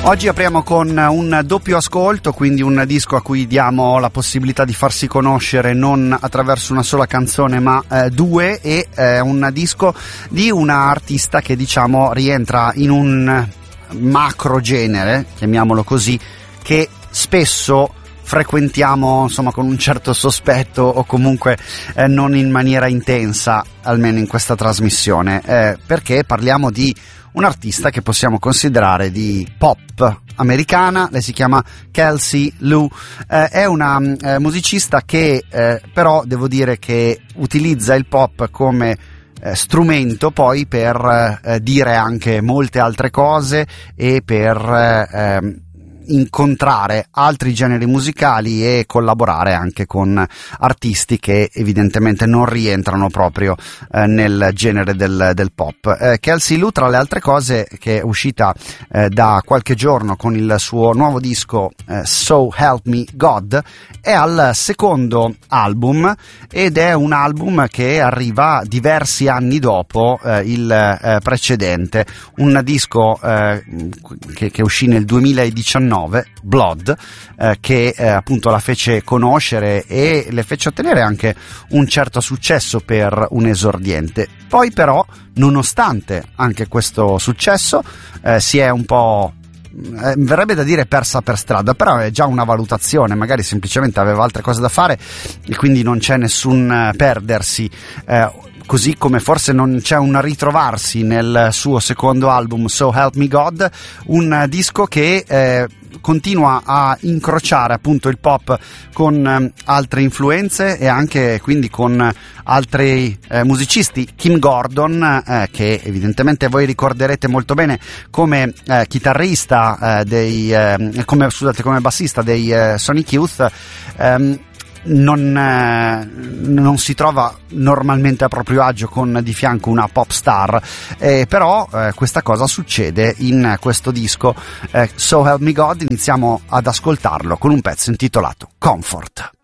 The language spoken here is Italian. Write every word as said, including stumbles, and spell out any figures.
Oggi apriamo con un doppio ascolto, quindi un disco a cui diamo la possibilità di farsi conoscere non attraverso una sola canzone ma eh, due, e eh, un disco di una artista che diciamo rientra in un macro genere, chiamiamolo così, che spesso frequentiamo insomma con un certo sospetto o comunque eh, non in maniera intensa, almeno in questa trasmissione, eh, perché parliamo di un'artista che possiamo considerare di pop americana. Lei si chiama Kelsey Lu, eh, è una eh, musicista che eh, però devo dire che utilizza il pop come eh, strumento poi per eh, dire anche molte altre cose e per eh, incontrare altri generi musicali e collaborare anche con artisti che evidentemente non rientrano proprio eh, nel genere del, del pop. Eh, Kelsey Lu, tra le altre cose, che è uscita eh, da qualche giorno con il suo nuovo disco eh, So Help Me God, è al secondo album ed è un album che arriva diversi anni dopo eh, il eh, precedente, un disco eh, che, che uscì nel duemiladiciannove, Blood, eh, che eh, appunto la fece conoscere e le fece ottenere anche un certo successo per un esordiente. Poi però, nonostante anche questo successo, eh, si è un po' Eh, verrebbe da dire persa per strada, però è già una valutazione, magari semplicemente aveva altre cose da fare e quindi non c'è nessun eh, perdersi, eh, così come forse non c'è un ritrovarsi nel suo secondo album So Help Me God, un disco che eh, continua a incrociare appunto il pop con eh, altre influenze e anche quindi con altri eh, musicisti. Kim Gordon, eh, che evidentemente voi ricorderete molto bene come eh, chitarrista eh, dei eh, come scusate come bassista dei eh, Sonic Youth, ehm, Non, eh, non si trova normalmente a proprio agio con di fianco una pop star, eh, però eh, questa cosa succede in questo disco eh, So Help Me God. Iniziamo ad ascoltarlo con un pezzo intitolato Comfort.